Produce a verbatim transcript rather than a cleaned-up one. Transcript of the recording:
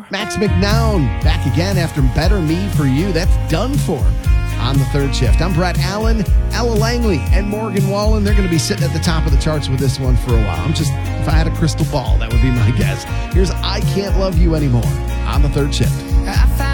Max McNown back again after Better Me For You. That's Done For on the third shift. I'm Brett Allen, Ella Langley, and Morgan Wallen. They're going to be sitting at the top of the charts with this one for a while. I'm just, if I had a crystal ball, that would be my guess. Here's I Can't Love You Anymore on the third shift. I found